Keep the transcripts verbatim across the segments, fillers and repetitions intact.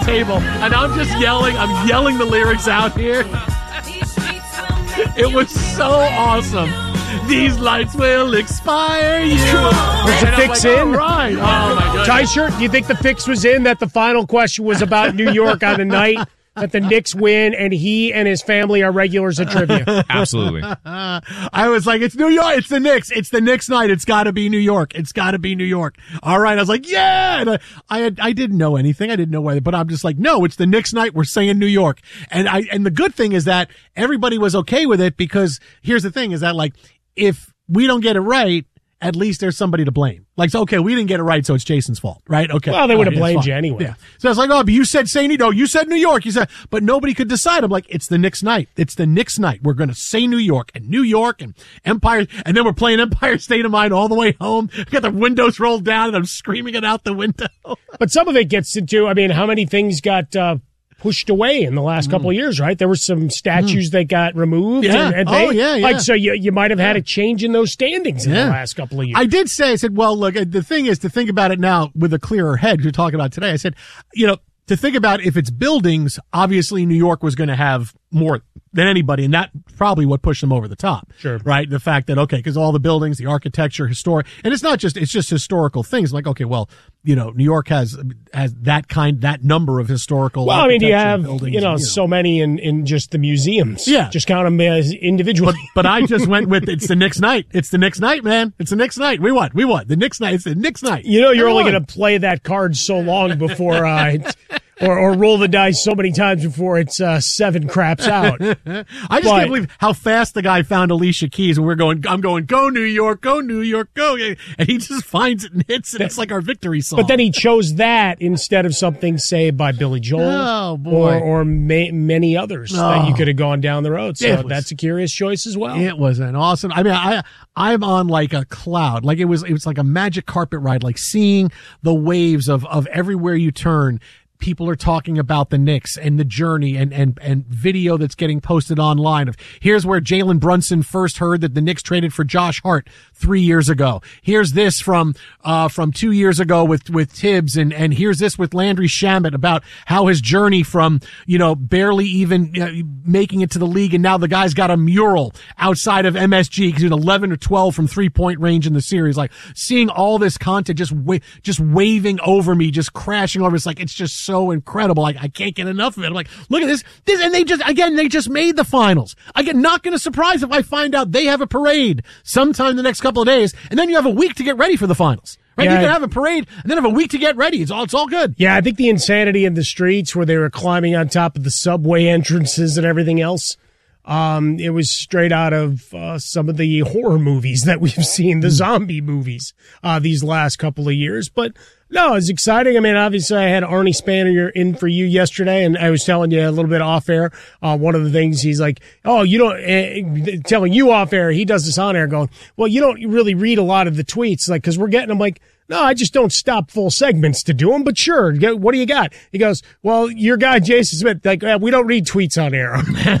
table, and I'm just yelling. I'm yelling the lyrics out here. It was so awesome. These lights will expire you. Was the fix like, in? All right. Oh, my goodness. Tie shirt, do you think the fix was in that the final question was about New York on the night that the Knicks win and he and his family are regulars at trivia? Absolutely. I was like, it's New York. It's the Knicks. It's the Knicks night. It's got to be New York. It's got to be New York. All right. I was like, yeah. And I, I, had, I didn't know anything. I didn't know whether, but I'm just like, no, it's the Knicks night. We're saying New York. And I, and the good thing is that everybody was okay with it because here's the thing is that like, if we don't get it right, at least there's somebody to blame. Like, so, okay, we didn't get it right, so it's Jason's fault, right? Okay. Well, they would have right, blamed you anyway. Yeah. So I was like, oh, but you said say New York. You said New York. You said, but nobody could decide. I'm like, it's the Knicks night. It's the Knicks night. We're going to say New York and New York and Empire. And then we're playing Empire State of Mind all the way home. I got the windows rolled down and I'm screaming it out the window. But some of it gets into, I mean, how many things got, uh, pushed away in the last mm. couple of years, right? There were some statues mm. that got removed. Yeah. And, and they, oh, yeah, yeah. Like, so you, you might have had a change in those standings in yeah. the last couple of years. I did say, I said, well, look, the thing is to think about it now with a clearer head you're talking about today. I said, you know, to think about if it's buildings, obviously New York was going to have more than anybody, and that's probably what pushed them over the top. Sure. Right? The fact that, okay, because all the buildings, the architecture, historic, and it's not just, it's just historical things. Like, okay, well, you know, New York has has that kind, that number of historical Well, I mean, you have, buildings, you know, and, you know, so many in, in just the museums. Yeah. Just count them as individual. But, but I just went with, it's the Knicks night. It's the Knicks night, man. It's the Knicks night. We won. We won. The Knicks night. It's the Knicks night. You know, you're Everyone. only going to play that card so long before, uh, or, or roll the dice so many times before it's uh, seven craps out. I just But- can't believe how fast the guy found Alicia Keys, and we're going, I'm going, go New York, go New York, go. And he just finds it and hits it. It's like our victory song. But then he chose that instead of something, say, by Billy Joel Oh, boy. or, or ma- many others that you Oh. could have gone down the road. So It was- that's a curious choice as well. It was an awesome. I mean, I I'm on like a cloud. Like it was it was like a magic carpet ride. Like seeing the waves of of everywhere you turn. People are talking about the Knicks and the journey and, and, and video that's getting posted online of here's where Jalen Brunson first heard that the Knicks traded for Josh Hart three years ago. Here's this from, uh, from two years ago with, with Tibbs and, and here's this with Landry Shamet about how his journey from, you know, barely even uh, making it to the league. And now the guy's got a mural outside of M S G because he's eleven or twelve from three point range in the series. Like seeing all this content just, wa- just waving over me, just crashing over. It's like, it's just so so incredible. Like I can't get enough of it. I'm like, look at this, this, and they just, again, they just made the finals. I get not going to surprise if I find out they have a parade sometime in the next couple of days, and then you have a week to get ready for the finals. Right? Yeah. You can have a parade and then have a week to get ready. It's all, it's all good. Yeah, I think the insanity in the streets where they were climbing on top of the subway entrances and everything else, um, it was straight out of uh, some of the horror movies that we've seen, the zombie movies, uh, these last couple of years. But no, it's exciting. I mean, obviously, I had Arnie Spanier in for you yesterday, and I was telling you a little bit off air. Uh, one of the things he's like, oh, you don't, uh, telling you off air, he does this on air going, well, you don't really read a lot of the tweets, like, because we're getting, I'm like, no, I just don't stop full segments to do them, but sure, what do you got? He goes, well, your guy, Jason Smith, like, eh, we don't read tweets on air.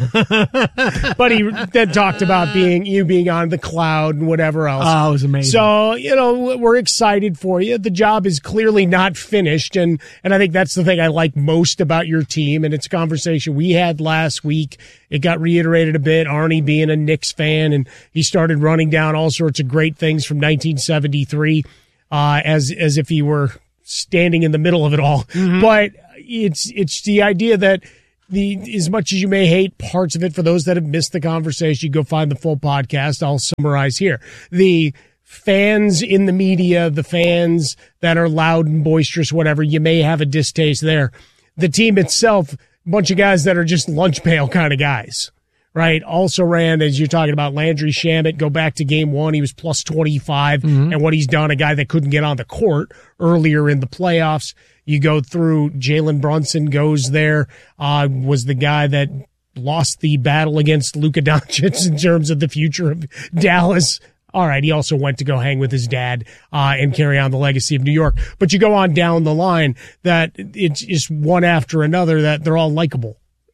But he then talked about being, you being on the cloud and whatever else. Oh, it was amazing. So, you know, we're excited for you. The job is clearly not finished, and, and I think that's the thing I like most about your team, and it's a conversation we had last week. It got reiterated a bit, Arnie being a Knicks fan, and he started running down all sorts of great things from nineteen seventy-three. Uh, as, as if he were standing in the middle of it all. Mm-hmm. But it's, it's the idea that the, as much as you may hate parts of it, for those that have missed the conversation, you go find the full podcast. I'll summarize here. The fans in the media, the fans that are loud and boisterous, whatever, you may have a distaste there. The team itself, a bunch of guys that are just lunch pail kind of guys. Right. Also ran, as you're talking about, Landry Shamet. Go back to game one. He was plus twenty-five. Mm-hmm. And what he's done, a guy that couldn't get on the court earlier in the playoffs. You go through Jalen Brunson goes there, uh, was the guy that lost the battle against Luka Doncic in terms of the future of Dallas. All right. He also went to go hang with his dad, uh, and carry on the legacy of New York. But you go on down the line that it's just one after another that they're all likable.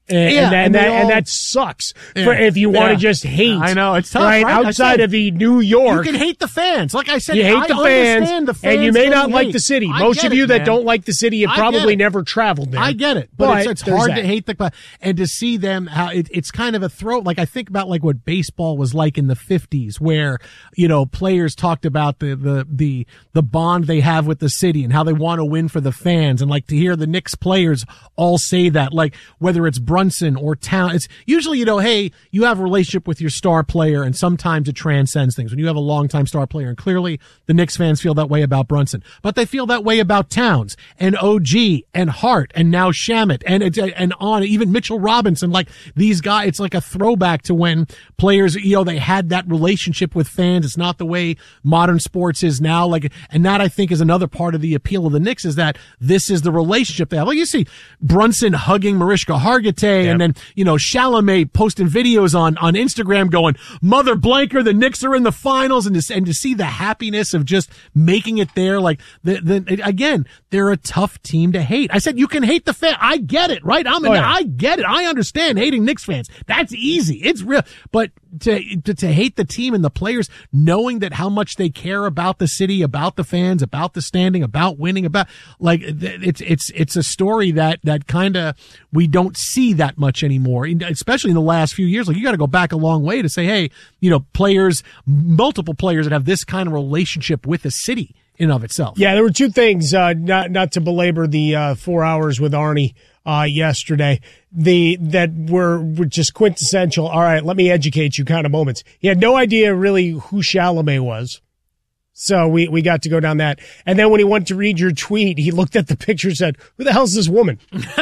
And, yeah, and, that, and, and, that, all, and that sucks yeah, for if you want to yeah. just hate. I know, it's tough, right? right? Outside said, of the New York. You can hate the fans. Like I said, you hate I the fans, the fans, and you may not hate. like the city. I Most of you it, that man. don't like the city have I probably never traveled there. I get it, but, but it's, it's hard that. to hate the and to see them how it, it's kind of a throw. Like I think about like what baseball was like in the fifties, where you know players talked about the the the the bond they have with the city and how they want to win for the fans, and like to hear the Knicks players all say that, like whether it's Brunson or Town, it's usually you know, hey, you have a relationship with your star player, and sometimes it transcends things when you have a longtime star player, and clearly the Knicks fans feel that way about Brunson, but they feel that way about Towns and O G and Hart and now Shamet and and on even Mitchell Robinson. Like these guys, it's like a throwback to when players, you know, they had that relationship with fans. It's not the way modern sports is now. Like, and that I think is another part of the appeal of the Knicks is that this is the relationship they have. Like you see Brunson hugging Mariska Hargitay, yep. and then you know Chalamet posting videos on on Instagram going, "Mother Blanker, the Knicks are in the finals," and to and to see the happiness of just making it there. Like the the again, they're a tough team to hate. I said you can hate the fan. I get it, right? I'm an, oh, yeah. I get it. I understand hating Knicks fans. That's easy. It's real. But to, to to hate the team and the players, knowing that how much they care about the city, about the fans, about the standing, about winning, about like it's it's it's a story that that kind of we don't see that much anymore, especially in the last few years. Like you got to go back a long way to say, hey, you know, players, multiple players that have this kind of relationship with the city in of itself. Yeah, there were two things. Uh, not not to belabor the uh, four hours with Arnie uh, yesterday. The that were, were just quintessential. All right, let me educate you kind of moments. He had no idea really who Chalamet was, so we we got to go down that. And then when he went to read your tweet, he looked at the picture and said, "Who the hell's this woman?"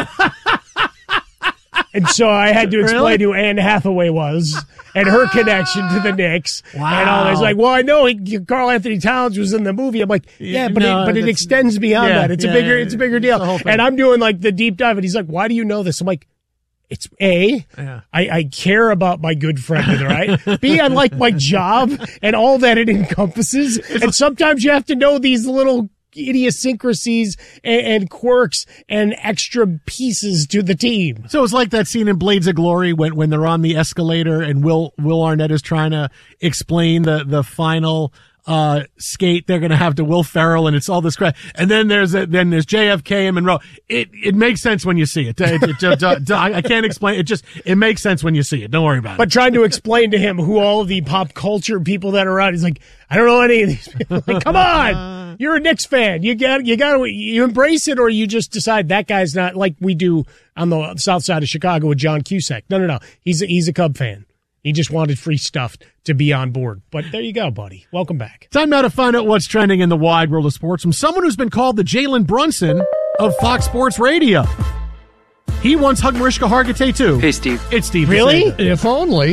And so I had to explain really? who Anne Hathaway was and her connection to the Knicks. Wow. And all this, like, well, I know he, Karl Anthony Towns was in the movie. I'm like, yeah, but no, it, but it extends beyond yeah, that. It's yeah, a bigger, it's a bigger deal. And I'm doing like the deep dive, and he's like, why do you know this? I'm like, it's A, yeah. I, I care about my good friend, right? B, I like my job and all that it encompasses. And sometimes you have to know these little idiosyncrasies and, and quirks and extra pieces to the team. So it's like that scene in Blades of Glory when when they're on the escalator and Will Will Arnett is trying to explain the the final uh skate they're going to have to Will Ferrell, and it's all this crap. And then there's a, then there's J F K and Monroe. It it makes sense when you see it. It, it, it, it I can't explain it. Just it makes sense when you see it. Don't worry about but it. But trying to explain to him who all of the pop culture people that are around, he's like, I don't know any of these people. Like, come on, you're a Knicks fan. You got you got to you embrace it, or you just decide that guy's not, like we do on the south side of Chicago with John Cusack. No, no, no. He's a, he's a Cub fan. He just wanted free stuff to be on board. But there you go, buddy. Welcome back. Time now to find out what's trending in the wide world of sports from someone who's been called the Jalen Brunson of Fox Sports Radio. He once hugged Mariska Hargitay, too. Hey, Steve. It's Steve. Really? If only.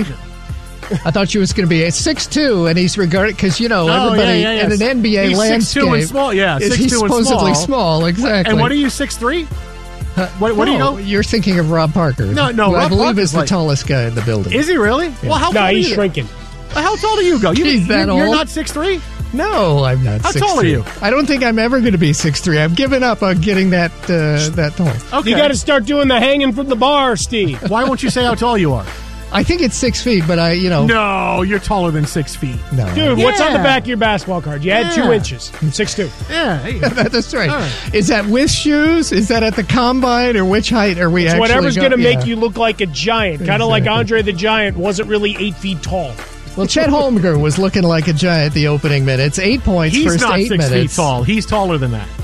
I thought she was going to be a six two, and he's regarded, because, you know, oh, everybody yeah, yeah, yeah. in an N B A he's landscape. six two and small, yeah. Is six he's two supposedly and small. small, exactly. And what are you, six three? Uh, what, what no, do you know? You're thinking of Rob Parker. No, no, who Rob I believe Parker's is the like, tallest guy in the building. Is he really? Yeah. Well, how no, tall he's are you? shrinking. How tall are you, go? You, He's that you're, old. You're not six three? No, I'm not. How six tall are three. you? I don't think I'm ever going to be six three. I've given up on getting that uh, that tall. Okay. You got to start doing the hanging from the bar, Steve. Why won't you say how tall you are? I think it's six feet, but I, you know. No, you're taller than six feet. No. Dude, Yeah. what's on the back of your basketball card? You had Yeah. two inches. I'm six two. Yeah. Hey. That's right. right. Is that with shoes? Is that at the combine? Or which height are we It's actually whatever's going to yeah. make you look like a giant. Kind of like Exactly. Andre the Giant wasn't really eight feet tall. Well, Chet Holmgren was looking like a giant the opening minutes. Eight points, He's first not eight six minutes. feet tall. He's taller than that.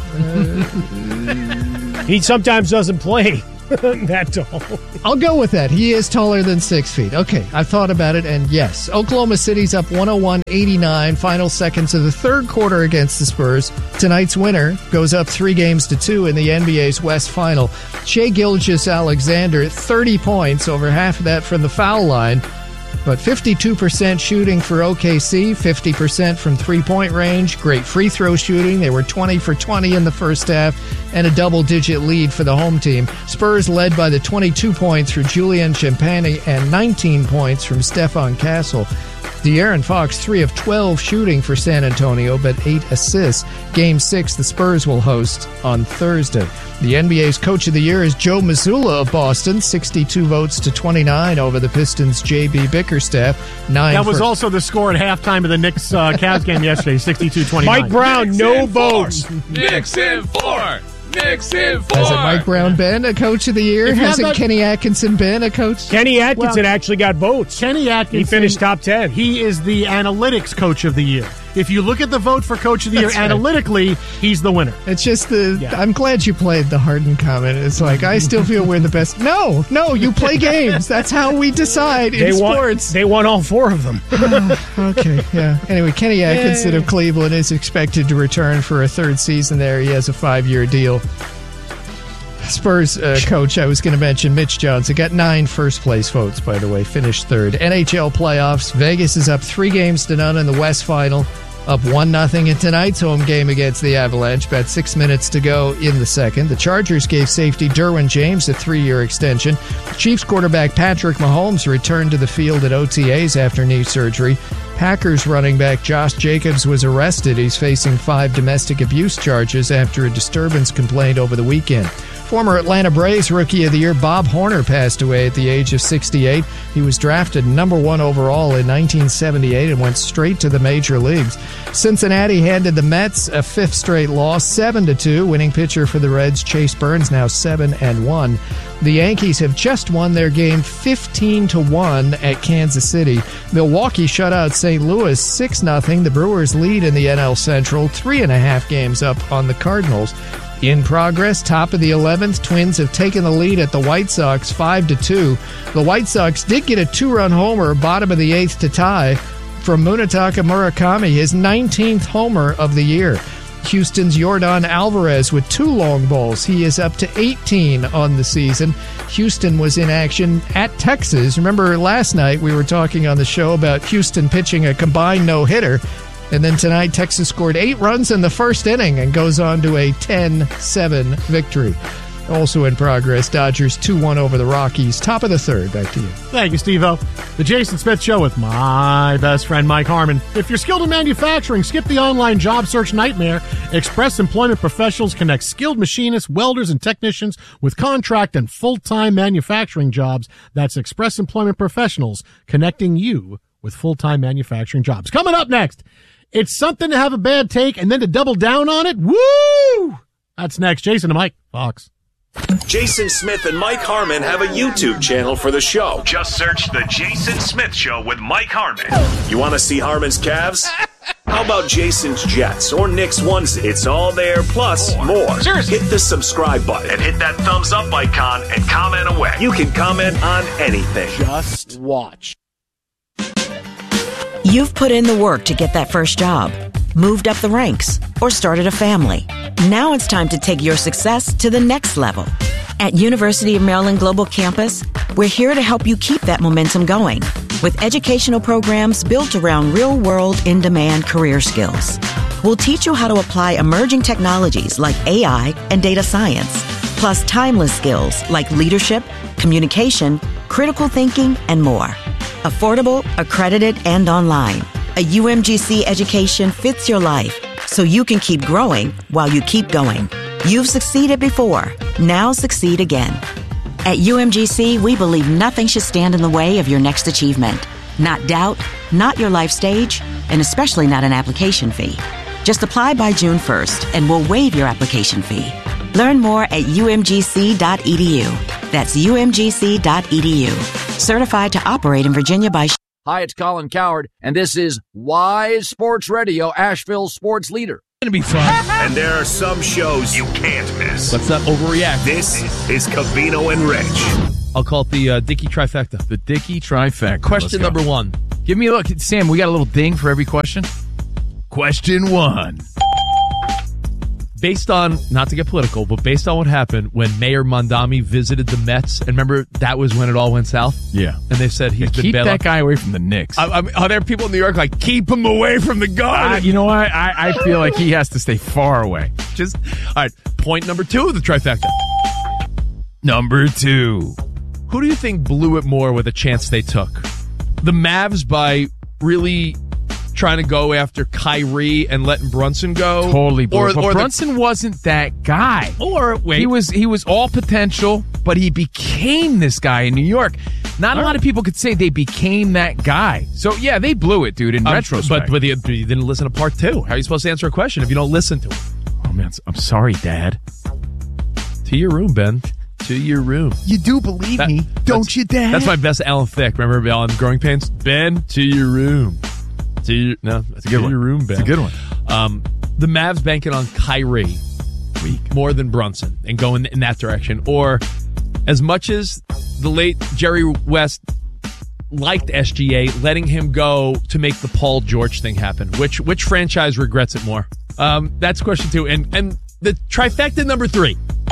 He sometimes doesn't play that tall. I'll go with that. He is taller than six feet. Okay, I've thought about it, and yes. Oklahoma City's up one oh one eighty-nine, final seconds of the third quarter against the Spurs. Tonight's winner goes up three games to two in the N B A's West Final. Shai Gilgeous-Alexander, thirty points, over half of that from the foul line. But fifty-two percent shooting for O K C, fifty percent from three-point range. Great free throw shooting. They were twenty for twenty in the first half, and a double-digit lead for the home team. Spurs led by the twenty-two points for Julian Champagny and nineteen points from Stephon Castle. De'Aaron Fox, three of twelve shooting for San Antonio, but eight assists. Game six, the Spurs will host on Thursday. The N B A's Coach of the Year is Joe Mazzulla of Boston, sixty-two votes to twenty-nine over the Pistons' J B Bickerstaff. Nine that was for- also the score at halftime of the Knicks uh, Cavs game yesterday, sixty-two twenty-nine. Mike Brown, Knicks no in votes. Four. Knicks in four. Knicks in four. Has it Mike Brown been a Coach of the Year? If you Hasn't have that- Kenny Atkinson been a coach? Kenny Atkinson Well, actually got votes. Kenny Atkinson. He finished top ten. He is the analytics Coach of the Year. If you look at the vote for Coach of the Year That's right. analytically, he's the winner. It's just the. Yeah. I'm glad you played the Harden comment. It's like, I still feel we're the best. No, no, you play games. That's how we decide in They won, sports. they won all four of them. Okay, yeah. Anyway, Kenny Atkinson of Cleveland is expected to return for a third season there. He has a five-year deal. Spurs uh, coach, I was going to mention, Mitch Johnson, got nine first-place votes, by the way, finished third. N H L playoffs, Vegas is up three games to none in the West Final, up one nothing in tonight's home game against the Avalanche. About six minutes to go in the second. The Chargers gave safety Derwin James a three-year extension. Chiefs quarterback Patrick Mahomes returned to the field at O T As after knee surgery. Packers running back Josh Jacobs was arrested. He's facing five domestic abuse charges after a disturbance complaint over the weekend. Former Atlanta Braves Rookie of the Year Bob Horner passed away at the age of sixty-eight. He was drafted number one overall in nineteen seventy-eight and went straight to the major leagues. Cincinnati handed the Mets a fifth straight loss, seven to two. Winning pitcher for the Reds, Chase Burns, now seven and one. The Yankees have just won their game fifteen to one at Kansas City. Milwaukee shut out Saint Louis six nothing. The Brewers lead in the N L Central, three and a half games up on the Cardinals. In progress, top of the eleventh, Twins have taken the lead at the White Sox five to two. The White Sox did get a two-run homer, bottom of the eighth to tie, from Munetaka Murakami, his nineteenth homer of the year. Houston's Yordan Alvarez with two long balls. He is up to eighteen on the season. Houston was in action at Texas. Remember last night we were talking on the show about Houston pitching a combined no-hitter. And then tonight, Texas scored eight runs in the first inning and goes on to a ten seven victory. Also in progress, Dodgers two one over the Rockies. Top of the third. Back to you. Thank you, Steve-O. The Jason Smith Show with my best friend, Mike Harmon. If you're skilled in manufacturing, skip the online job search nightmare. Express Employment Professionals connects skilled machinists, welders, and technicians with contract and full-time manufacturing jobs. That's Express Employment Professionals connecting you with full-time manufacturing jobs. Coming up next, it's something to have a bad take and then to double down on it. Woo! That's next. Jason and Mike, Fox. Jason Smith and Mike Harmon have a YouTube channel for the show. Just search The Jason Smith Show with Mike Harmon. You want to see Harmon's Cavs? How about Jason's Jets or Knicks onesie? It's all there, plus more. Seriously. Hit the subscribe button And hit that thumbs up icon and comment away. You can comment on anything. Just watch. You've put in the work to get that first job, moved up the ranks, or started a family. Now it's time to take your success to the next level. At University of Maryland Global Campus, we're here to help you keep that momentum going with educational programs built around real-world, in-demand career skills. We'll teach you how to apply emerging technologies like A I and data science, plus timeless skills like leadership, communication, critical thinking, and more. Affordable, accredited, and online. A U M G C education fits your life so you can keep growing while you keep going. You've succeeded before. Now succeed again. At U M G C, we believe nothing should stand in the way of your next achievement. Not doubt, not your life stage, and especially not an application fee. Just apply by June first and we'll waive your application fee. Learn more at U M G C dot E D U. That's U M G C dot E D U. Certified to operate in Virginia by... Hi, it's Colin Coward, and this is Wise Sports Radio, Asheville's sports leader. It's going to be fun. And there are some shows You can't miss. Let's not overreact. This is Covino and Rich. I'll call it the uh, Dickey trifecta. The Dickey trifecta. Question Let's go. number one. Give me a look. Sam, we got a little ding for every question. Question one. Based on, not to get political, but based on what happened when Mayor Mondami visited the Mets, and remember, that was when it all went south? Yeah. And they said he's Yeah, been keep bailed that out. guy away from the Knicks. I, I mean, are there people in New York like, keep him away from the garden? Uh, you know what? I, I feel like he has to stay far away. Just, all right, point number two of the trifecta. Number two. Who do you think blew it more with a chance they took? The Mavs by really trying to go after Kyrie and letting Brunson go. Totally, or, but or Brunson the, wasn't that guy. Or wait, he was he was all potential, but he became this guy in New York. Not a lot of people could say they became that guy. So yeah, they blew it, dude. In um, retrospect, but but you, you didn't listen to part two. How are you supposed to answer a question if you don't listen to it? Oh man, I'm sorry, Dad. To your room, Ben. To your room. You do believe that, me, don't you, Dad? That's my best Alan Thicke. Remember Alan Growing Pains? Ben, to your room. To your, no, that's a good one. Your room, Ben. It's a good one. Um, the Mavs banking on Kyrie weak more than Brunson and going in that direction. Or as much as the late Jerry West liked S G A, letting him go to make the Paul George thing happen. Which which franchise regrets it more? Um, that's question two. And and the trifecta number three.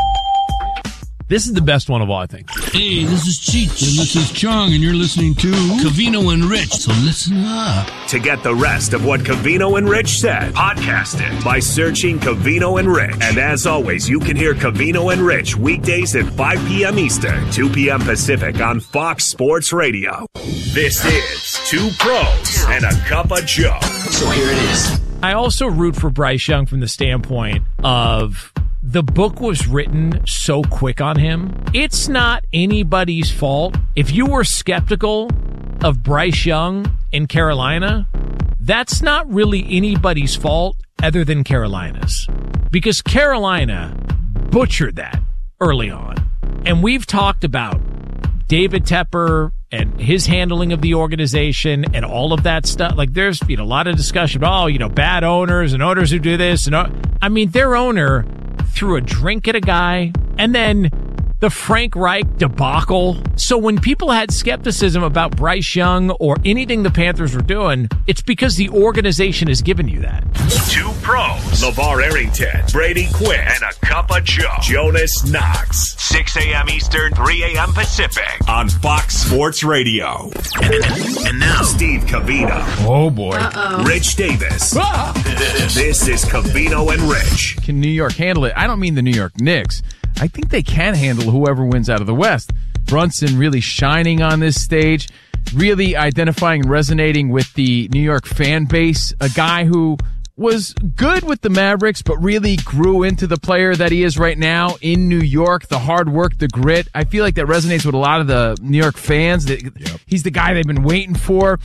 This is the best one of all, I think. Hey, this is Cheech, and this is Chong, and you're listening to Covino and Rich, so listen up. To get the rest of what Covino and Rich said, podcast it by searching Covino and Rich. And as always, you can hear Covino and Rich weekdays at five p.m. Eastern, two p.m. Pacific on Fox Sports Radio. This is Two Pros and a Cup of Joe. So here it is. I also root for Bryce Young from the standpoint of the book was written so quick on him. It's not anybody's fault. If you were skeptical of Bryce Young in Carolina, that's not really anybody's fault other than Carolina's. Because Carolina butchered that early on. And we've talked about David Tepper and his handling of the organization and all of that stuff. Like, there's, you know, a lot of discussion about, oh, you know, bad owners and owners who do this. And I mean, their owner threw a drink at a guy, and then the Frank Reich debacle. So when people had skepticism about Bryce Young or anything the Panthers were doing, it's because the organization has given you that. Two Pros. LeVar Arrington, Brady Quinn, and a Cup of Joe. Jonas Knox. six a.m. Eastern, three a.m. Pacific on Fox Sports Radio. And, and now, Steve Covino. Oh, boy. Uh-oh. Rich Davis. Ah! This is Covino and Rich. Can New York handle it? I don't mean the New York Knicks. I think they can handle whoever wins out of the West. Brunson really shining on this stage, really identifying and resonating with the New York fan base, a guy who was good with the Mavericks, but really grew into the player that he is right now in New York, the hard work, the grit. I feel like that resonates with a lot of the New York fans. Yep. He's the guy they've been waiting for,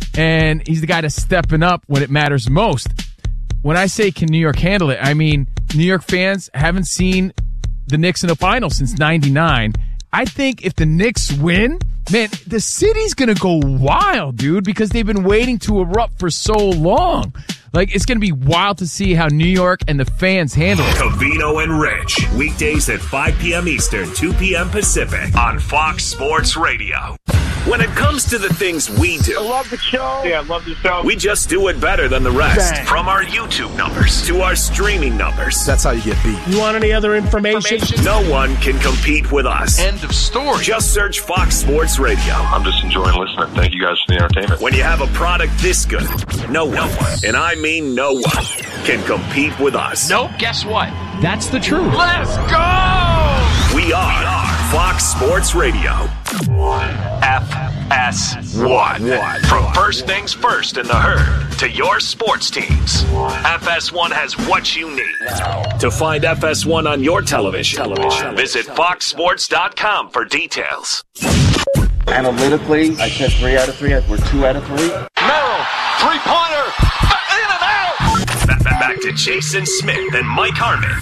and he's the guy that's stepping up when it matters most. When I say can New York handle it, I mean New York fans haven't seen the Knicks in the finals since ninety-nine. I think if the Knicks win, man, the city's going to go wild, dude, because they've been waiting to erupt for so long. Like, it's going to be wild to see how New York and the fans handle it. Covino and Rich, weekdays at five p.m. Eastern, two p.m. Pacific on Fox Sports Radio. When it comes to the things we do, I love the show. Yeah, I love the show. We just do it better than the rest. Bang. From our YouTube numbers to our streaming numbers. That's how you get beat. You want any other information? information? No one can compete with us. End of story. Just search Fox Sports Radio. I'm just enjoying listening. Thank you guys for the entertainment. When you have a product this good, no one, and I mean no one, can compete with us. Nope, guess what? That's the truth. Let's go! We are, we are Fox Sports Radio. F S one. From first things first in the herd to your sports teams, F S one has what you need. To find F S one on your television, television. visit fox sports dot com for details. Analytically, I said three out of three. We're two out of three. Merrill, three-pointer, in and out. Back, back, back to Jason Smith and Mike Harmon.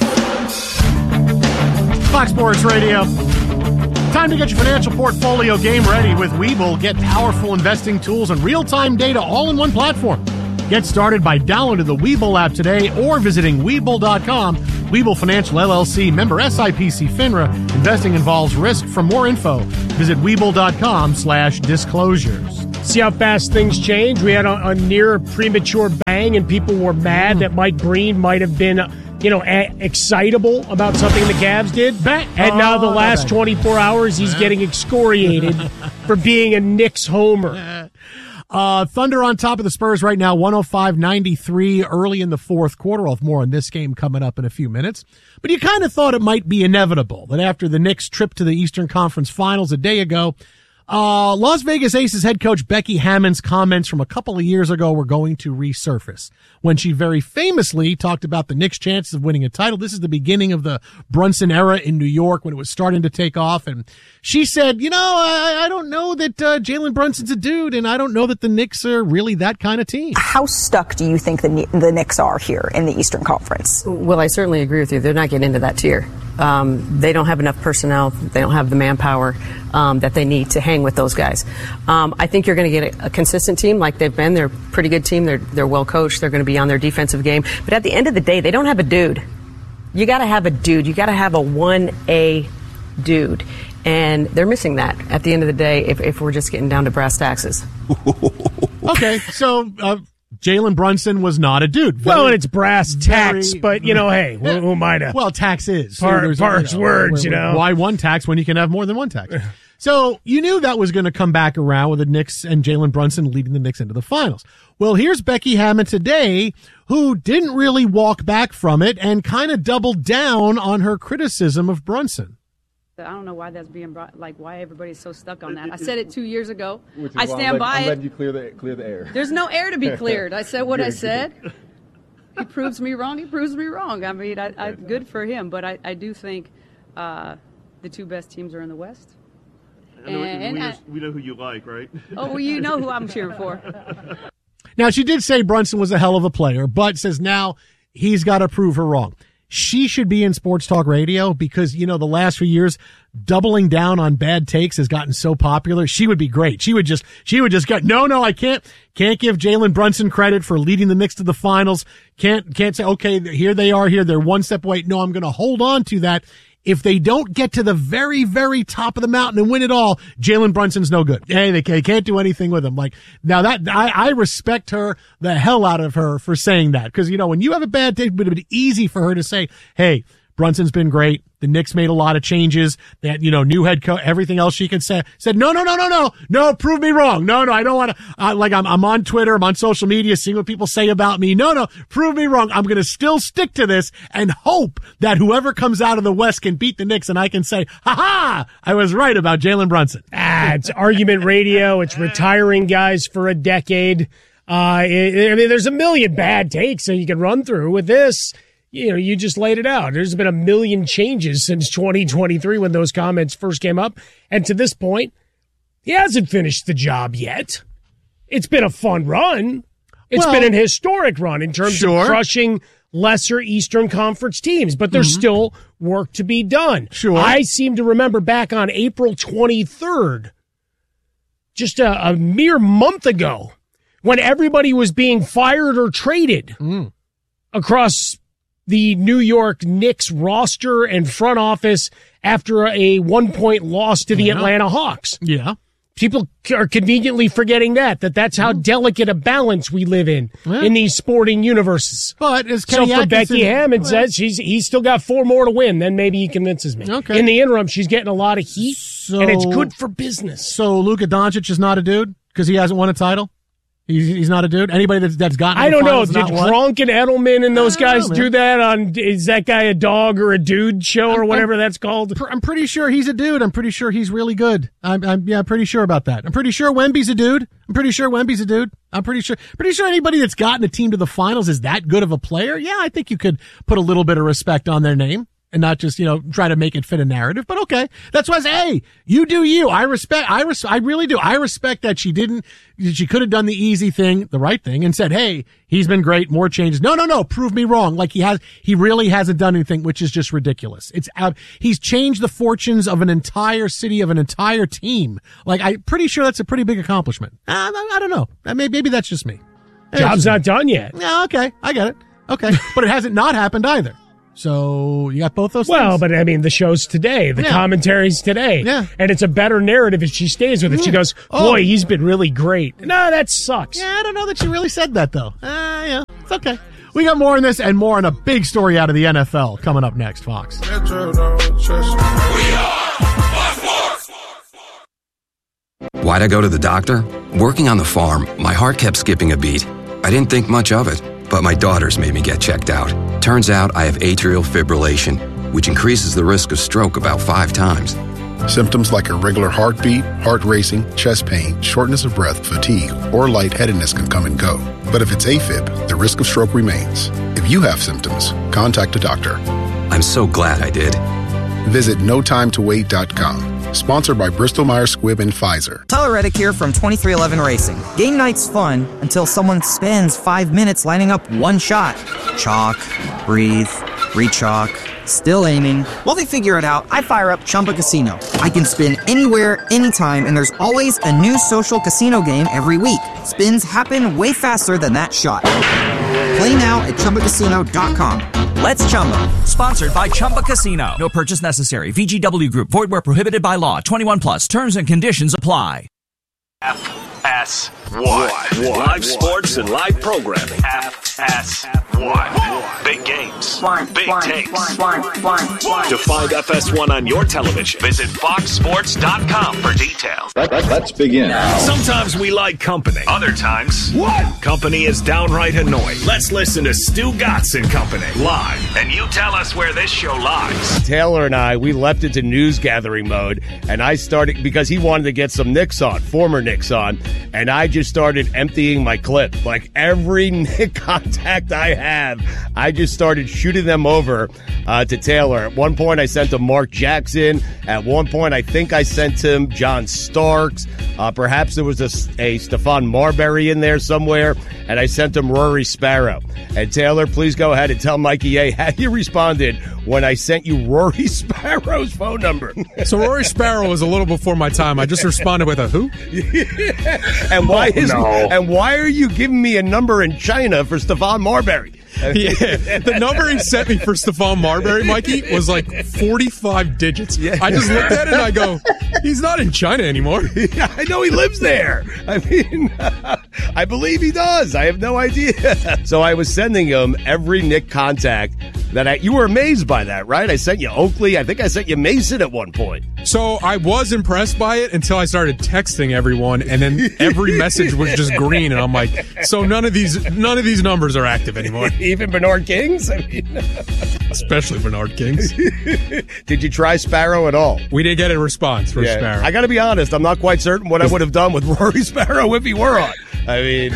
Fox Sports Radio. Time to get your financial portfolio game ready with Webull. Get powerful investing tools and real-time data all in one platform. Get started by downloading the Webull app today or visiting Webull dot com. Webull Financial L L C, member S I P C FINRA. Investing involves risk. For more info, visit Webull dot com slash disclosures. See how fast things change? We had a, a near premature bang, and people were mad that Mike Breen might have been, you know, a- excitable about something the Cavs did. Bang. And now the last twenty-four hours, he's getting excoriated for being a Knicks homer. Uh, Thunder on top of the Spurs right now, one oh five ninety-three early in the fourth quarter. I'll have more on this game coming up in a few minutes. But you kind of thought it might be inevitable that after the Knicks' trip to the Eastern Conference Finals a day ago, Uh, Las Vegas Aces head coach Becky Hammon's comments from a couple of years ago were going to resurface when she very famously talked about the Knicks' chances of winning a title. This is the beginning of the Brunson era in New York when it was starting to take off. And she said, you know, I, I don't know that uh, Jalen Brunson's a dude, and I don't know that the Knicks are really that kind of team. How stuck do you think the, the Knicks are here in the Eastern Conference? Well, I certainly agree with you. They're not getting into that tier. Um, they don't have enough personnel. They don't have the manpower um, that they need to hang with those guys. Um, I think you're going to get a, a consistent team like they've been. They're a pretty good team. They're they're well coached. They're going to be on their defensive game. But at the end of the day, they don't have a dude. You got to have a dude. You got to have a one A dude. And they're missing that at the end of the day if, if we're just getting down to brass taxes. Okay, so uh, Jalen Brunson was not a dude. Very, well, and it's brass tacks, very, but, you know, hey, who, who am I to? Well, tax is. Par, so parse you know, words, you know. Why one tax when you can have more than one tax? So you knew that was going to come back around with the Knicks and Jalen Brunson leading the Knicks into the finals. Well, here's Becky Hammon today, who didn't really walk back from it and kind of doubled down on her criticism of Brunson. I don't know why that's being brought, like why everybody's so stuck on that. I said it two years ago. Which is I why stand I'm by letting, it. I'm letting you clear the, clear the air. There's no air to be cleared. I said what I said. He proves me wrong. He proves me wrong. I mean, I, I, good for him. But I, I do think uh, the two best teams are in the West. I know, And, we, and just, we know who you like, right? Oh, well, you know who I'm cheering for. Now, she did say Brunson was a hell of a player, but says now he's got to prove her wrong. She should be in sports talk radio because, you know, the last few years, doubling down on bad takes has gotten so popular. She would be great. She would just, she would just get, no, no, I can't, can't give Jalen Brunson credit for leading the Knicks to the finals. Can't, can't say, okay, here they are here. They're one step away. No, I'm going to hold on to that. If they don't get to the very, very top of the mountain and win it all, Jalen Brunson's no good. Hey, they can't do anything with him. Like, now that, I, I respect her, the hell out of her for saying that. Cause, you know, when you have a bad day, it would have been easy for her to say, hey, Brunson's been great. The Knicks made a lot of changes. That, you know, new head coach, everything else she could say. Said, no, no, no, no, no, no, prove me wrong. No, no, I don't want to, uh, like, I'm, I'm on Twitter, I'm on social media, seeing what people say about me. No, no, prove me wrong. I'm going to still stick to this and hope that whoever comes out of the West can beat the Knicks and I can say, ha ha, I was right about Jalen Brunson. Ah, it's argument radio. It's retiring guys for a decade. Uh, it, I mean, there's a million bad takes that you can run through with this. You know, you just laid it out. There's been a million changes since twenty twenty-three when those comments first came up. And to this point, he hasn't finished the job yet. It's been a fun run. It's well, been an historic run in terms sure. of crushing lesser Eastern Conference teams, but there's mm-hmm. still work to be done. Sure. I seem to remember back on April twenty-third, just a, a mere month ago, when everybody was being fired or traded mm. across the New York Knicks roster and front office after a one-point loss to the yeah. Atlanta Hawks. Yeah. People are conveniently forgetting that, that that's how mm. delicate a balance we live in, yeah. in these sporting universes. But as So Kenny for Atkinson, Becky Hammon well, says, she's, he's still got four more to win, then maybe he convinces me. Okay. In the interim, she's getting a lot of heat, so, and it's good for business. So Luka Doncic is not a dude because he hasn't won a title? He's, he's not a dude? Anybody that's, that's gotten I don't know. Did Gronk Gronk and Edelman and those guys know, do that on Is That Guy a Dog or a Dude show or I'm, whatever I'm, that's called? I'm pretty sure he's a dude. I'm pretty sure he's really good. I'm, I'm yeah, pretty sure about that. I'm pretty sure Wemby's a dude. I'm pretty sure Wemby's a dude. I'm pretty sure, pretty sure anybody that's gotten a team to the finals is that good of a player. Yeah, I think you could put a little bit of respect on their name. And not just, you know, try to make it fit a narrative, but okay. That's why I say, hey, you do you. I respect, I res- I really do. I respect that she didn't, she could have done the easy thing, the right thing, and said, hey, he's been great, more changes. No, no, no, prove me wrong. Like he has, he really hasn't done anything, which is just ridiculous. It's out, he's changed the fortunes of an entire city, of an entire team. Like, I'm pretty sure that's a pretty big accomplishment. I, I, I don't know. Maybe, maybe that's just me. Maybe Job's not me. done yet. Yeah, okay. I get it. Okay. But it hasn't not happened either. So you got both those well, things? but I mean, the show's today, the yeah. commentary's today. Yeah. And it's a better narrative if she stays with it. Yeah. She goes, boy, oh. he's been really great. No, that sucks. Yeah, I don't know that she really said that, though. Uh, yeah, it's okay. We got more on this and more on a big story out of the N F L coming up next, Fox. Why'd I go to the doctor? Working on the farm, my heart kept skipping a beat. I didn't think much of it. But my daughters made me get checked out. Turns out I have atrial fibrillation, which increases the risk of stroke about five times. Symptoms like irregular heartbeat, heart racing, chest pain, shortness of breath, fatigue, or lightheadedness can come and go. But if it's AFib, the risk of stroke remains. If you have symptoms, contact a doctor. I'm so glad I did. Visit no time to wait dot com. Sponsored by Bristol Myers Squibb and Pfizer. Tyler Reddick here from twenty-three eleven Racing. Game night's fun until someone spends five minutes lining up one shot. Chalk, breathe, re-chalk, still aiming. While they figure it out, I fire up Chumba Casino. I can spin anywhere, anytime, and there's always a new social casino game every week. Spins happen way faster than that shot. Play now at Chumba Casino dot com. Let's Chumba. Sponsored by Chumba Casino. No purchase necessary. V G W Group. Void where prohibited by law. twenty-one plus. Terms and conditions apply. F S one. Live sports and live programming. F S one. Big games. Big takes. To find F S one on your television, visit fox sports dot com for details. Let, let, let's begin. Sometimes we like company. Other times, what? Company is downright annoying. Let's listen to Stu Gatz and Company live. And you tell us where this show lies. Taylor and I, we left into news gathering mode, and I started, because he wanted to get some Knicks on, former Knicks on, and I just started emptying my clip. Like every Knick contact I have, I just started shooting them over uh, to Taylor. At one point, I sent him Mark Jackson. At one point, I think I sent him John Starks. Uh, perhaps there was a, a Stephon Marbury in there somewhere, and I sent him Rory Sparrow. And Taylor, please go ahead and tell Mikey A how you responded when I sent you Rory Sparrow's phone number. So Rory Sparrow was a little before my time. I just responded with a who? And why oh, is no. and why are you giving me a number in China for Stephon Marbury? Yeah, the number he sent me for Stephon Marbury, Mikey, was like forty-five digits. Yeah. I just looked at it and I go, he's not in China anymore. Yeah, I know he lives there. I mean, I believe he does. I have no idea. So I was sending him every Knick contact that I, you were amazed by that, right? I sent you Oakley. I think I sent you Mason at one point. So I was impressed by it until I started texting everyone, and then every message was just green, and I'm like, so none of these none of these numbers are active anymore. Even Bernard King's? I mean, especially Bernard King's. Did you try Sparrow at all? We didn't get a response from yeah. Sparrow. I got to be honest, I'm not quite certain what I would have done with Rory Sparrow if he were on. I mean,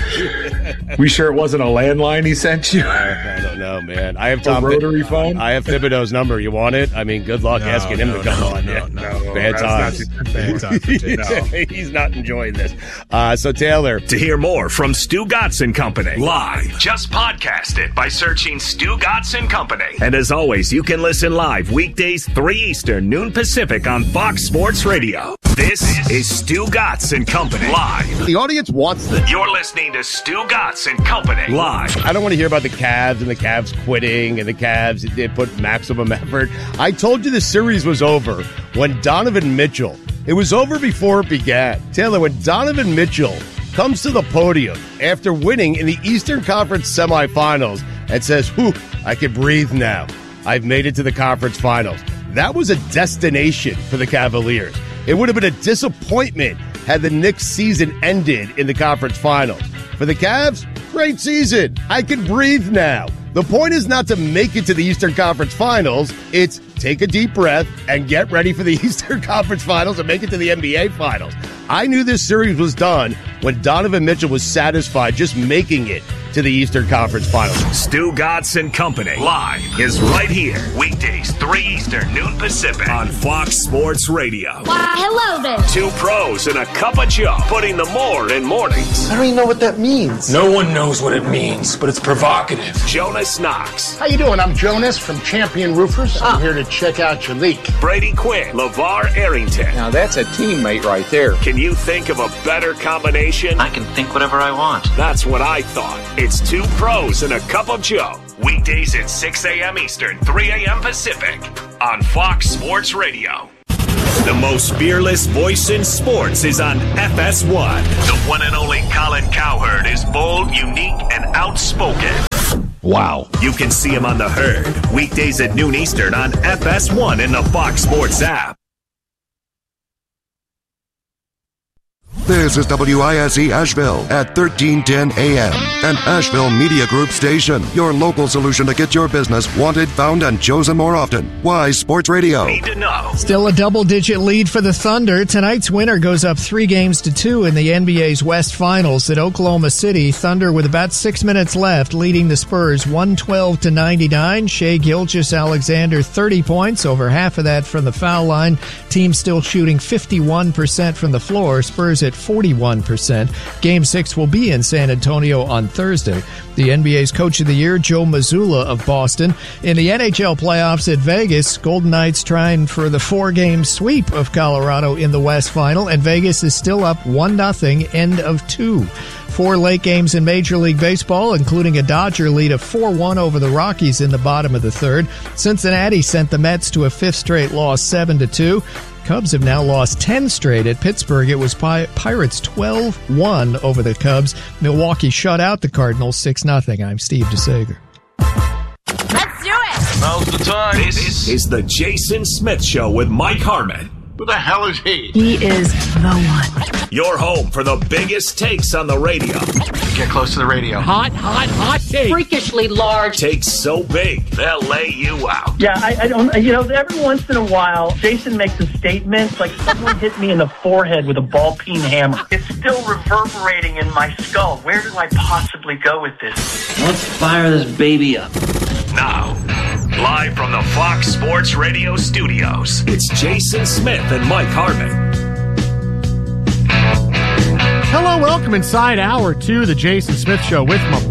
we sure it wasn't a landline he sent you? I, I don't know, man. I have Tom a rotary Th- phone. I have Thibodeau's number. You want it? I mean, good luck no, asking no, him to come no, on. No, yeah. no, no, bad times. Not, bad times. No. He's not enjoying this. Uh, so Taylor, to hear more from Stu Gatz and Company live, just podcast it by searching Stu Gatz and Company. And as always, you can listen live weekdays three Eastern, noon Pacific on Fox Sports Radio. This is Stu Gatz and Company live. The audience wants this. You're listening to Stu Gatz and Company live. I don't want to hear about the Cavs and the Cavs quitting and the Cavs they put maximum effort. I told you the series was over when Donovan Mitchell. It was over before it began. Taylor, when Donovan Mitchell comes to the podium after winning in the Eastern Conference semifinals and says, whew, I can breathe now. I've made it to the conference finals. That was a destination for the Cavaliers. It would have been a disappointment had the Knicks season ended in the conference finals. For the Cavs, great season. I can breathe now. The point is not to make it to the Eastern Conference Finals. It's take a deep breath and get ready for the Eastern Conference Finals and make it to the N B A Finals. I knew this series was done when Donovan Mitchell was satisfied just making it to the Eastern Conference Finals. Stu Gatz and Company live is right here. Weekdays, three Eastern, noon Pacific on Fox Sports Radio. Why, hello there. Two pros and a cup of Joe, putting the more in mornings. I don't even know what that means. No one knows what it means, but it's provocative. Jonas Knox. How you doing? I'm Jonas from Champion Roofers. I'm here to check out your leak. Brady Quinn. LeVar Arrington. Now that's a teammate right there. Can you think of a better combination? I can think whatever I want. That's what I thought. It's two pros and a cup of Joe. Weekdays at six a.m. Eastern, three a.m. Pacific on Fox Sports Radio. The most fearless voice in sports is on F S one. The one and only Colin Cowherd is bold, unique, and outspoken. Wow. You can see him on The Herd. Weekdays at noon Eastern on F S one in the Fox Sports app. This is W I S E Asheville at thirteen ten A M, an Asheville Media Group station. Your local solution to get your business wanted, found, and chosen more often. Wise Sports Radio. Need to know. Still a double-digit lead for the Thunder. Tonight's winner goes up three games to two in the N B A's West Finals at Oklahoma City. Thunder with about six minutes left, leading the Spurs one twelve to ninety-nine. Shai Gilgeous-Alexander thirty points, over half of that from the foul line. Team still shooting fifty-one percent from the floor. Spurs at forty-one percent. Game six will be in San Antonio on Thursday. The N B A's Coach of the Year, Joe Mazzulla of Boston. In the N H L playoffs at Vegas, Golden Knights trying for the four-game sweep of Colorado in the West Final, and Vegas is still up one nothing, end of two. Four late games in Major League Baseball, including a Dodger lead of four one over the Rockies in the bottom of the third. Cincinnati sent the Mets to a fifth straight loss, seven to two. Cubs have now lost ten straight. At Pittsburgh, it was Pi- Pirates twelve one over the Cubs. Milwaukee shut out the Cardinals six nothing. I'm Steve DeSager. Let's do it. Now's the time. This is the Jason Smith Show with Mike Harmon. Who the hell is he? He is the one. Your home for the biggest takes on the radio. Get close to the radio. Hot, hot, hot take. Freakishly large. Takes so big, they'll lay you out. Yeah, I, I don't, you know, every once in a while, Jason makes a statement like someone hit me in the forehead with a ball peen hammer. It's still reverberating in my skull. Where do I possibly go with this? Let's fire this baby up. Now, live from the Fox Sports Radio studios, it's Jason Smith and Mike Harmon. Hello, welcome inside hour two, the Jason Smith Show with my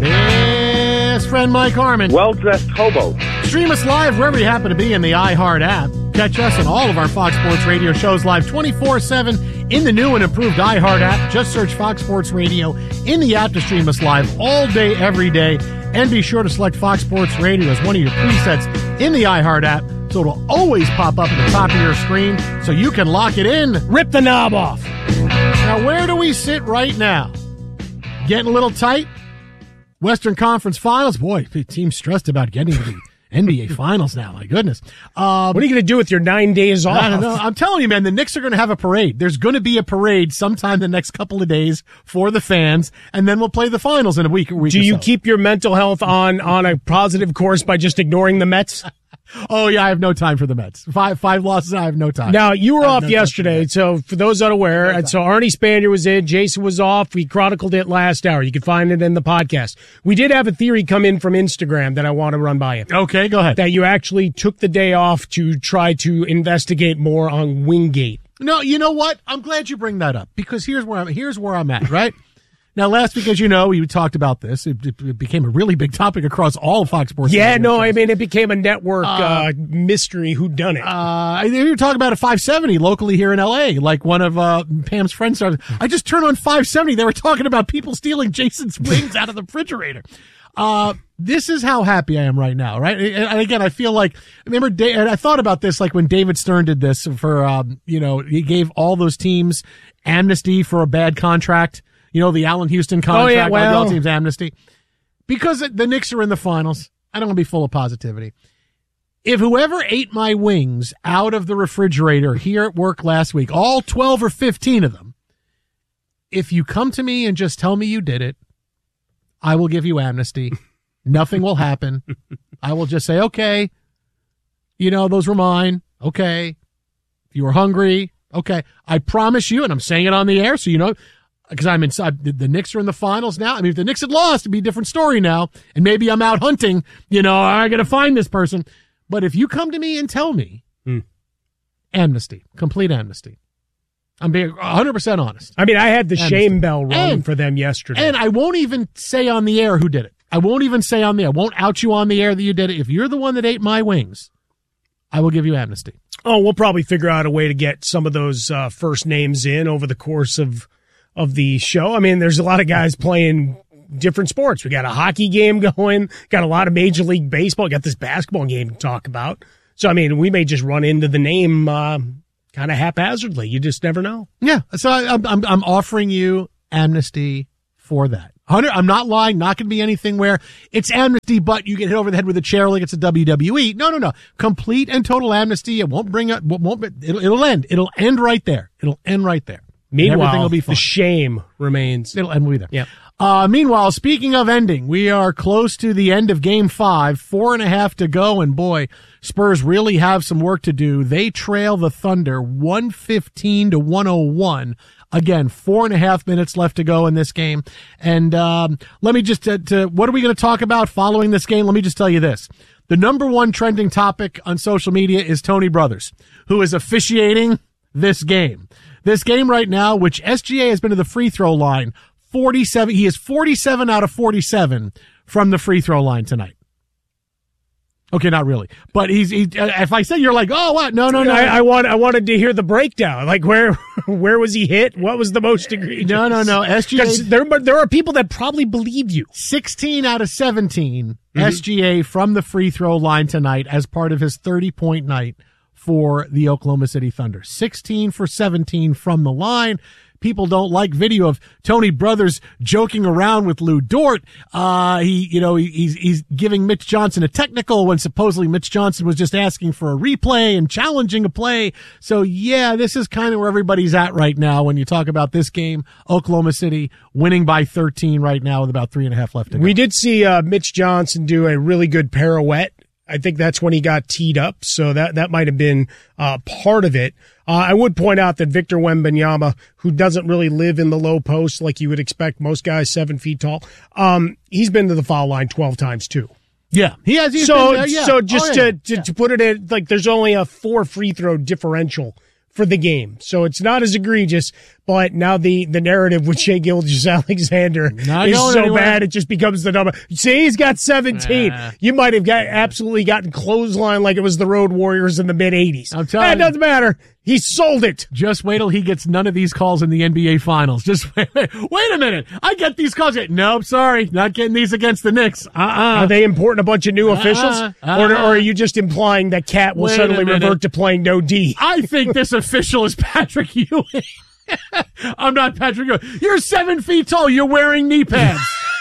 best friend Mike Harmon. Well-dressed hobo. Stream us live wherever you happen to be in the iHeart app. Catch us and all of our Fox Sports Radio shows live twenty-four seven in the new and improved iHeart app. Just search Fox Sports Radio in the app to stream us live all day, every day. And be sure to select Fox Sports Radio as one of your presets in the iHeart app, so it'll always pop up at the top of your screen so you can lock it in. Rip the knob off. Now, where do we sit right now? Getting a little tight? Western Conference Finals? Boy, the team's stressed about getting to the N B A Finals now. My goodness. Um, what are you going to do with your nine days off? I don't know. I'm telling you, man, the Knicks are going to have a parade. There's going to be a parade sometime the next couple of days for the fans, and then we'll play the finals in a week. A week do or you so. keep your mental health on, on a positive course by just ignoring the Mets? Oh, yeah, I have no time for the Mets. Five five losses, I have no time. Now, you were off no yesterday, so for those unaware, no so Arnie Spanier was in, Jason was off. We chronicled it last hour. You can find it in the podcast. We did have a theory come in from Instagram that I want to run by you. Okay, go ahead. That you actually took the day off to try to investigate more on Wingate. No, you know what? I'm glad you bring that up, because here's where I'm, here's where I'm at, right? Now, last week, as you know, we talked about this. It, it, it became a really big topic across all of Fox Sports. Yeah, no, I mean, it became a network uh, uh, mystery whodunit. Uh, you were talking about a five seventy locally here in L A, like one of uh, Pam's friends started. I just turned on five seventy. They were talking about people stealing Jason's wings out of the refrigerator. Uh, this is how happy I am right now, right? And again, I feel like, remember, and I thought about this, like when David Stern did this for, um, you know, he gave all those teams amnesty for a bad contract. You know, the Allen Houston contract, oh, yeah, well. all teams amnesty. Because the Knicks are in the finals, I don't want to be full of positivity. If whoever ate my wings out of the refrigerator here at work last week, all twelve or fifteen of them, if you come to me and just tell me you did it, I will give you amnesty. Nothing will happen. I will just say, okay, you know, those were mine. Okay. If you were hungry, okay. I promise you, and I'm saying it on the air so you know, because I'm inside. The, the Knicks are in the finals now. I mean, if the Knicks had lost, it'd be a different story now. And maybe I'm out hunting. You know, I got to find this person. But if you come to me and tell me, hmm. amnesty, complete amnesty. I'm being one hundred percent honest. I mean, I had the amnesty. shame bell rung and, for them yesterday. And I won't even say on the air who did it. I won't even say on the air. I won't out you on the air that you did it. If you're the one that ate my wings, I will give you amnesty. Oh, we'll probably figure out a way to get some of those uh, first names in over the course of of the show. I mean, there's a lot of guys playing different sports. We got a hockey game going, got a lot of Major League Baseball, got this basketball game to talk about. So, I mean, we may just run into the name uh, kind of haphazardly. You just never know. Yeah. So I, I'm, I'm, I'm offering you amnesty for that. Hunter, I'm not lying. Not going to be anything where it's amnesty, but you get hit over the head with a chair like it's a W W E. No, no, no. Complete and total amnesty. It won't bring up, won't, it'll, it'll end. It'll end right there. It'll end right there. Meanwhile, everything will be fine. The shame remains. It'll end with there. Yeah. Uh, meanwhile, speaking of ending, we are close to the end of game five, four and a half to go. And boy, Spurs really have some work to do. They trail the Thunder one fifteen to one oh one. Again, four and a half minutes left to go in this game. And, um, let me just, uh, to, what are we going to talk about following this game? Let me just tell you this. The number one trending topic on social media is Tony Brothers, who is officiating this game. This game right now, which S G A has been to the free throw line, forty-seven, he is forty-seven out of forty-seven from the free throw line tonight. Okay, not really, but he's. He, if I say you're like, oh, what? No, no, no. I, I want. I wanted to hear the breakdown. Like where, where was he hit? What was the most egregious? No, no, no. S G A. There, there are people that probably believe you. Sixteen out of seventeen. Mm-hmm. S G A from the free throw line tonight as part of his thirty point night for the Oklahoma City Thunder. Sixteen for seventeen from the line. People don't like video of Tony Brothers joking around with Lou Dort. Uh, he, you know, he, he's, he's giving Mitch Johnson a technical when supposedly Mitch Johnson was just asking for a replay and challenging a play. So yeah, this is kind of where everybody's at right now when you talk about this game. Oklahoma City winning by thirteen right now with about three and a half left to go. We did see, uh, Mitch Johnson do a really good pirouette. I think that's when he got teed up, so that, that might have been uh, part of it. Uh, I would point out that Victor Wembanyama, who doesn't really live in the low post like you would expect, most guys seven feet tall, um, he's been to the foul line twelve times too. Yeah, he has. He's so, been there, yeah. so just oh, yeah. to, to, yeah. to put it in, like, there's only a four free throw differential for the game. So it's not as egregious, but now the, the narrative with Shai Gilgeous-Alexander Not is so anywhere. bad it just becomes the number. See, he's got seventeen. Nah. You might have got absolutely gotten clothesline like it was the Road Warriors in the mid eighties. I'm telling That you. doesn't matter. He sold it. Just wait till he gets none of these calls in the N B A Finals. Just wait, wait, wait a minute. I get these calls. Nope, sorry. Not getting these against the Knicks. Uh-uh. Are they importing a bunch of new Uh-uh. officials? Uh-uh. Or, or are you just implying that Cat will Wait a suddenly minute. revert to playing no D? I think this official is Patrick Ewing. I'm not Patrick Ewing. You're seven feet tall. You're wearing knee pads.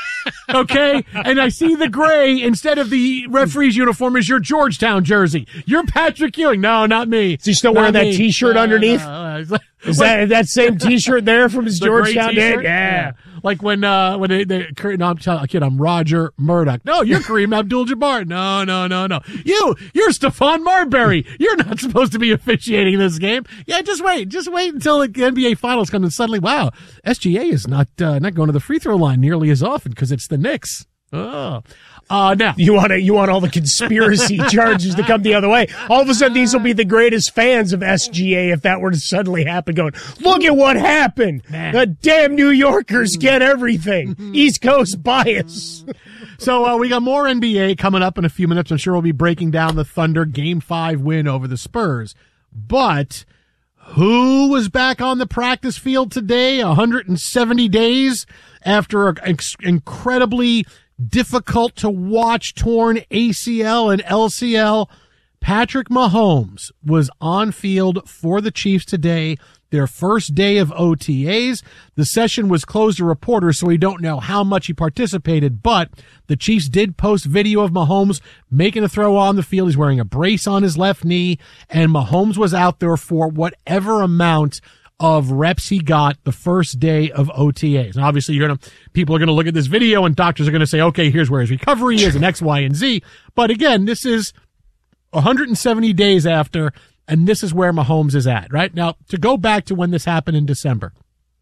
Okay? And I see the gray instead of the referee's uniform is your Georgetown jersey. You're Patrick Ewing. No, not me. Is he still Not wearing that me. T-shirt No, underneath? no, no. Is that that same T-shirt there from his The gray Georgetown t-shirt? days? Yeah. Like when, uh, when they, they, no, I'm telling, kid, I'm Roger Murdoch. No, you're Kareem Abdul-Jabbar. No, no, no, no. You, you're Stephon Marbury. You're not supposed to be officiating this game. Yeah, just wait. Just wait until the N B A Finals come and suddenly, wow, S G A is not, uh, not going to the free throw line nearly as often because it's the Knicks. Oh, uh, now You want to, you want all the conspiracy charges to come the other way. All of a sudden, these will be the greatest fans of S G A if that were to suddenly happen. Going, look at what happened. Man. The damn New Yorkers get everything. East Coast bias. So uh, we got more N B A coming up in a few minutes. I'm sure we'll be breaking down the Thunder Game five win over the Spurs. But who was back on the practice field today? one hundred seventy days after an ex- incredibly difficult to watch torn A C L and L C L. Patrick Mahomes was on field for the Chiefs today, their first day of O T As. The session was closed to reporters, so we don't know how much he participated, but the Chiefs did post video of Mahomes making a throw on the field. He's wearing a brace on his left knee, and Mahomes was out there for whatever amount of reps he got the first day of O T As. And obviously you're going to, people are going to look at this video and doctors are going to say, okay, here's where his recovery is and X, Y, and Z. But again, this is one hundred seventy days after, and this is where Mahomes is at, right? Now, to go back to when this happened in December,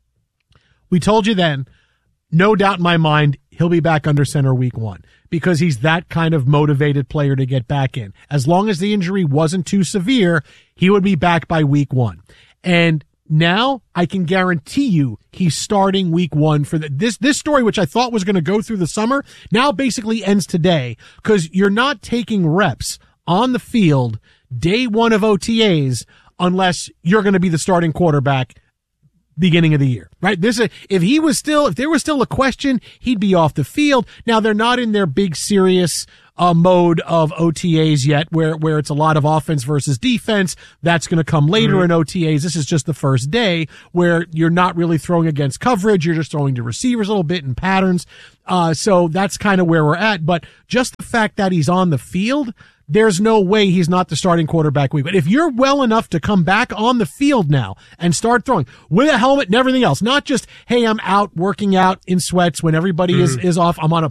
we told you then, no doubt in my mind, he'll be back under center week one because he's that kind of motivated player to get back in. As long as the injury wasn't too severe, he would be back by week one. And now I can guarantee you he's starting week one for the, this, this story, which I thought was going to go through the summer, now basically ends today because you're not taking reps on the field day one of O T As unless you're going to be the starting quarterback beginning of the year, right? This, if he was still, if there was still a question, he'd be off the field. Now they're not in their big serious uh, mode of O T As yet where, where it's a lot of offense versus defense. That's going to come later mm-hmm. in O T As. This is just the first day where you're not really throwing against coverage. You're just throwing to receivers a little bit in patterns. Uh, so that's kind of where we're at. But just the fact that he's on the field there's no way he's not the starting quarterback week. But if you're well enough to come back on the field now and start throwing with a helmet and everything else, not just, hey, I'm out working out in sweats when everybody mm. is, is off. I'm on a